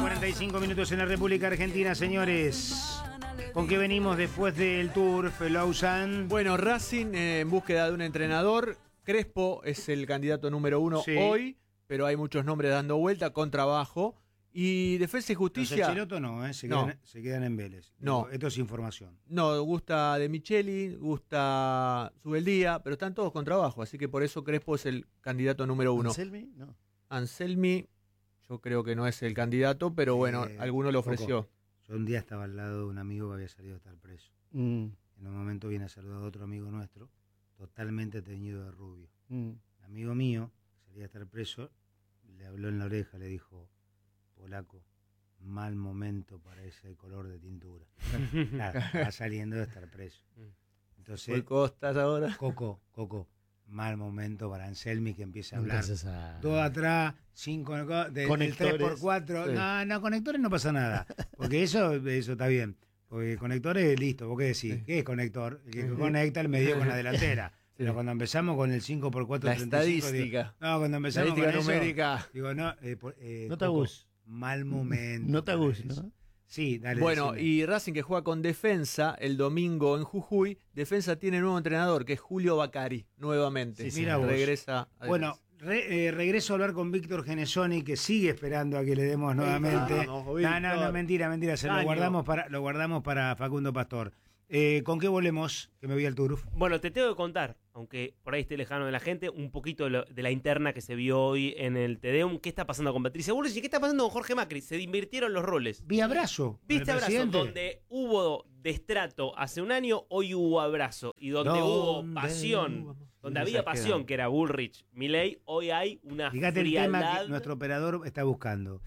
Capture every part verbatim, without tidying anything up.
cuarenta y cinco minutos en la República Argentina, señores. ¿Con qué venimos después del Tour, Lausanne? Bueno, Racing eh, en búsqueda de un entrenador. Crespo es el candidato número uno sí. hoy, pero hay muchos nombres dando vuelta con trabajo. Y Defensa y Justicia... Los Cheloto no, ¿eh? se, no. Quedan, se quedan en Vélez. No. Esto es información. No, gusta De Micheli, gusta Subeldía, pero están todos con trabajo, así que por eso Crespo es el candidato número uno. ¿Anselmi? No. Anselmi, yo creo que no es el candidato, pero bueno, eh, alguno lo ofreció. Poco. Yo un día estaba al lado de un amigo que había salido a estar preso. Mm. En un momento viene a saludar a otro amigo nuestro, totalmente teñido de rubio. Mm. Un amigo mío, que salía a estar preso, le habló en la oreja, le dijo: polaco, mal momento para ese color de tintura. Claro, va saliendo de estar preso. Entonces, ¿Por costas ahora? Coco, Coco, mal momento para Anselmi, que empieza a hablar. A... Todo atrás, cinco de, del tres por cuatro. Sí. No, no, conectores no pasa nada. Porque eso, eso está bien. Porque conectores, listo. ¿Vos qué decís? Sí. ¿Qué es conector? El que sí. conecta el medio con la delantera. Sí. Pero cuando empezamos con el cinco por cuatro, la treinta y cinco, estadística. Digo, no, cuando empezamos la con numérica. Eso, digo, no, eh, eh, no te agus. Mal momento. No te agus, ¿no? Sí, dale. Bueno, decime. Y Racing, que juega con Defensa el domingo en Jujuy. Defensa tiene nuevo entrenador, que es Julio Bacari, nuevamente. Sí, mira vos. Regresa a bueno, re, eh, regreso a hablar con Víctor Genesoni, que sigue esperando a que le demos nuevamente. Vamos, no, no, no, mentira, mentira. Se lo guardamos para, lo guardamos para Facundo Pastor. Eh, ¿Con qué volvemos? Que me voy al Turf. Bueno, te tengo que contar, aunque por ahí esté lejano de la gente, un poquito de, lo, de la interna que se vio hoy en el Tedeum. ¿Qué está pasando con Patricia Bullrich y qué está pasando con Jorge Macri? Se invirtieron los roles. Vi abrazo. ¿Viste abrazo? Presidente. Donde hubo destrato hace un año, hoy hubo abrazo. Y donde hubo pasión, hubo? donde había pasión, que era Bullrich, Milei, hoy hay una Fíjate frialdad. El tema que nuestro operador está buscando.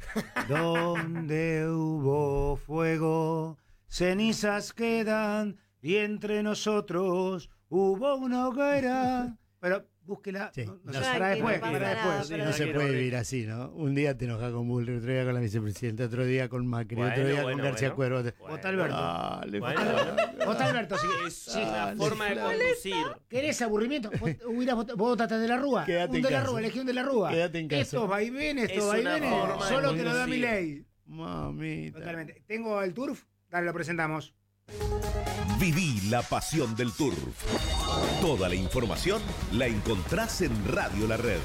Donde hubo fuego, cenizas quedan, y entre nosotros hubo una hoguera. Pero búsquela. Sí. No, no, no, para después, no, para después. Sí, no se puede vivir así, ¿no? Un día te enojas con Bullrich, otro día con la vicepresidenta, otro día con Macri, bueno, otro día bueno, con García bueno. Cuervo. Bueno, Vota Alberto. Dale, bueno, Vota Alberto. Sí. Es una forma de conducir. ¿Querés aburrimiento? Vos votaste de la Rúa. Quédate un de la Rúa, Legión de la Rúa. Quédate en casa. Estos vaivenes, estos vaivenes, solo te lo da Milei. Mamita. Totalmente. Tengo el Turf, dale, lo presentamos. Viví la pasión del Turf. Toda la información la encontrás en Radio La Red.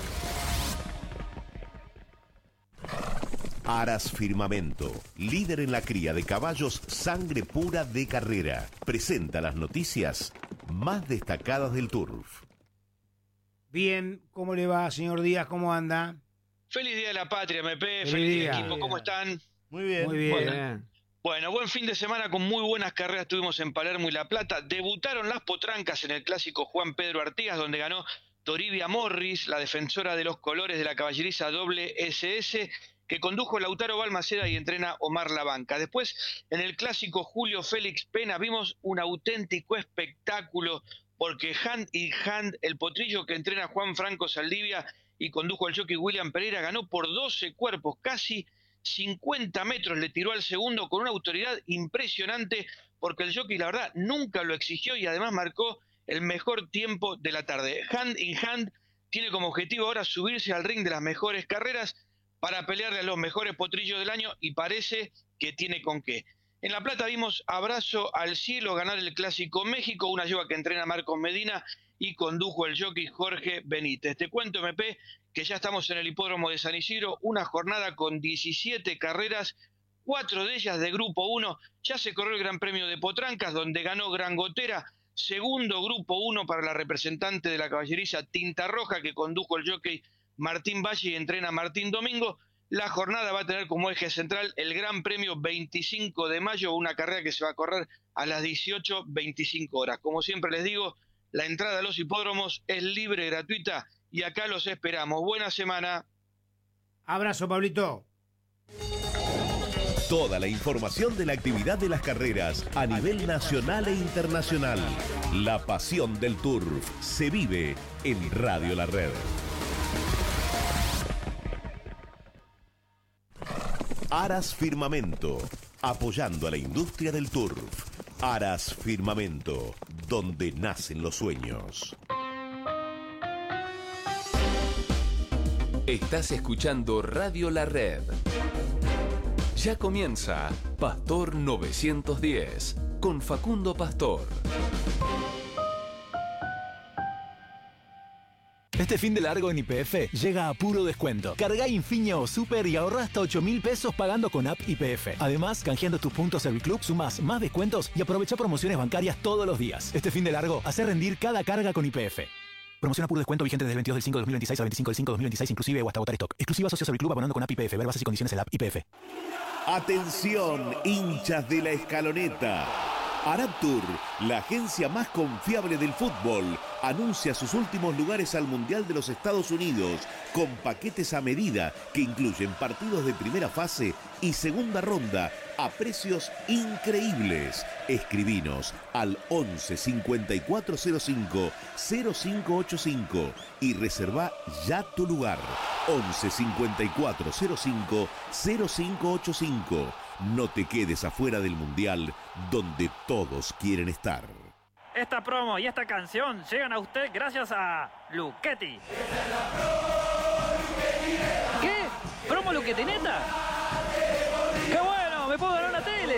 Aras Firmamento, líder en la cría de caballos sangre pura de carrera, presenta las noticias más destacadas del Turf. Bien, ¿cómo le va, señor Díaz? ¿Cómo anda? Feliz Día de la Patria, M P. Feliz, Feliz día. día, equipo. ¿Cómo están? Muy bien. Muy bien. Bueno, bueno, buen fin de semana con muy buenas carreras tuvimos en Palermo y La Plata. Debutaron las potrancas en el clásico Juan Pedro Artigas, donde ganó Toribia Morris, la defensora de los colores de la caballeriza doble S S, que condujo Lautaro Balmaceda y entrena Omar Labanca. Después, en el clásico Julio Félix Pena, vimos un auténtico espectáculo, porque Hand y Hand, el potrillo que entrena Juan Franco Saldivia y condujo el jockey William Pereira, ganó por doce cuerpos, casi cincuenta metros le tiró al segundo con una autoridad impresionante, porque el jockey la verdad nunca lo exigió y además marcó el mejor tiempo de la tarde. Hand in Hand tiene como objetivo ahora subirse al ring de las mejores carreras para pelearle a los mejores potrillos del año y parece que tiene con qué. En La Plata vimos Abrazo al Cielo ganar el Clásico México, una yegua que entrena Marcos Medina y condujo el jockey Jorge Benítez. Te cuento, M P, que ya estamos en el hipódromo de San Isidro, una jornada con diecisiete carreras, cuatro de ellas de Grupo uno. Ya se corrió el Gran Premio de Potrancas, donde ganó Gran Gotera, segundo Grupo uno para la representante de la caballeriza Tinta Roja, que condujo el jockey Martín Valle y entrena Martín Domingo. La jornada va a tener como eje central el Gran Premio veinticinco de mayo, una carrera que se va a correr a las dieciocho veinticinco horas. Como siempre les digo, la entrada a los hipódromos es libre, gratuita, y acá los esperamos. Buena semana. Abrazo, Pablito. Toda la información de la actividad de las carreras a nivel nacional e internacional. La pasión del Turf se vive en Radio La Red. Aras Firmamento, apoyando a la industria del turf. Aras Firmamento, donde nacen los sueños. Estás escuchando Radio La Red. Ya comienza Pastor novecientos diez con Facundo Pastor. Este fin de largo en Y P F llega a puro descuento. Carga Infinia o Super y ahorra hasta ocho mil pesos pagando con app Y P F. Además, canjeando tus puntos Serviclub, sumás más descuentos y aprovecha promociones bancarias todos los días. Este fin de largo, hace rendir cada carga con Y P F. Promoción a puro descuento vigente desde el veintidós del cinco de dos mil veintiséis al veinticinco del cinco de dos mil veintiséis inclusive o hasta agotar stock. Exclusiva socio Serviclub abonando con app Y P F. Ver bases y condiciones en la app Y P F. Atención, hinchas de la Escaloneta. Araptur, la agencia más confiable del fútbol, anuncia sus últimos lugares al Mundial de los Estados Unidos con paquetes a medida que incluyen partidos de primera fase y segunda ronda a precios increíbles. Escribinos al once cincuenta y cuatro cero cinco cero cinco ochenta y cinco y reserva ya tu lugar. once cincuenta y cuatro cero cinco cero cinco ochenta y cinco. No te quedes afuera del Mundial, donde todos quieren estar. Esta promo y esta canción llegan a usted gracias a Luchetti. ¿Qué? ¿Promo Luchetti neta? ¡Qué bueno! ¡Me puedo ganar una tele!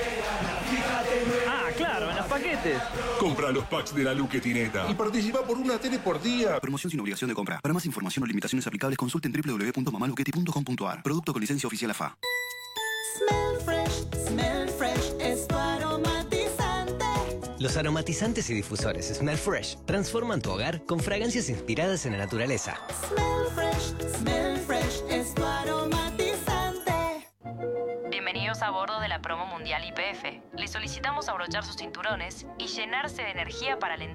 Ah, claro, en los paquetes. Compra los packs de la Luchetineta y participa por una tele por día. Promoción sin obligación de compra. Para más información o limitaciones aplicables, consulten doble u doble u doble u punto mamaluchetti punto com punto a r. Producto con licencia oficial A F A. Smell fresh, smell fresh es tu aromatizante. Los aromatizantes y difusores Smell Fresh transforman tu hogar con fragancias inspiradas en la naturaleza. Smell fresh, smell fresh es tu aromatizante. Bienvenidos a bordo de la promo mundial Y P F. Les solicitamos abrochar sus cinturones y llenarse de energía para el